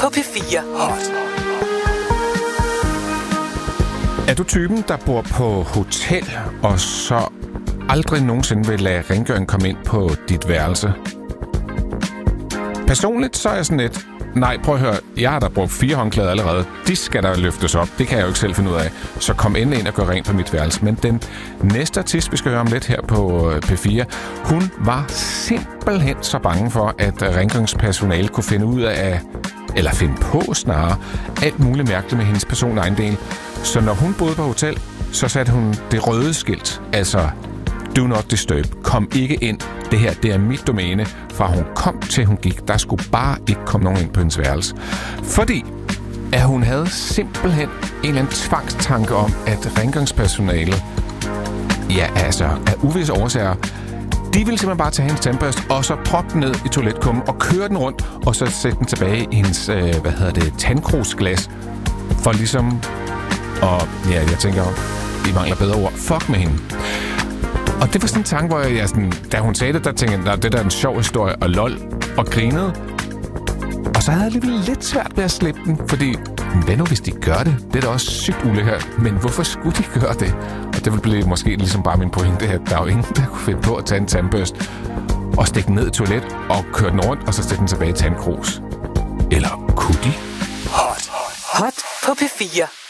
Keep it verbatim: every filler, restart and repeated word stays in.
på P fire. Hot. Er du typen, der bor på hotel, og så aldrig nogensinde vil lade rengøring komme ind på dit værelse? Personligt så er jeg sådan lidt, nej, prøv at høre, jeg har da brugt fire håndklæder allerede. De skal der løftes op. Det kan jeg jo ikke selv finde ud af. Så kom endelig ind og gør rent på mit værelse. Men den næste artist, vi skal høre om lidt her på P fire, hun var simpelthen så bange for, at rengøringspersonale kunne finde ud af, eller finde på snarere, alt muligt mærkeligt med hendes personejendel. Så når hun boede på hotel, så satte hun det røde skilt, altså do not disturb, kom ikke ind. Det her, det er mit domæne. Fra hun kom til hun gik, der skulle bare ikke komme nogen ind på hendes værelse. Fordi at hun havde simpelthen en eller anden tvangstanke om, at rengøringspersonalet, ja altså af uvisse årsager, de ville simpelthen bare tage hendes tandbørste og så proppe den ned i toiletkummen og køre den rundt, og så sætte den tilbage i hendes, øh, hvad hedder det, tandkrusglas. For ligesom, og ja, jeg tænker, I mangler bedre ord, fuck med hende. Og det var sådan en tanke, hvor jeg sådan, da hun sagde det, der tænkte jeg, det der er en sjov historie, og lol, og grinede. Og så havde jeg alligevel lidt svært ved at slippe den, fordi, hvad nu hvis de gør det? Det er da også sygt ulækkert, men hvorfor skulle de gøre det? Og det ville blive måske ligesom bare min pointe, at der er jo ingen, der kunne finde på at tage en tandbørste og stikke den ned i toilet og køre den rundt, og så stikke den tilbage i tandkrus. Eller kunne de? Hot. Hot på P fire.